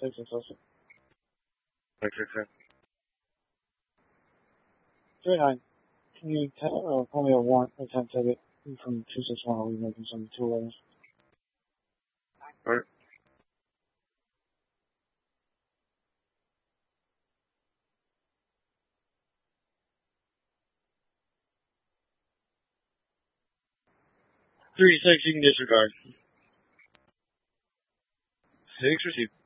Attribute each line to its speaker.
Speaker 1: 6 is also.
Speaker 2: 6.
Speaker 1: 39. Can you call me a warrant attempt ticket from 261? I'll be making some 211s.
Speaker 2: Alright. You can disregard. 6 received.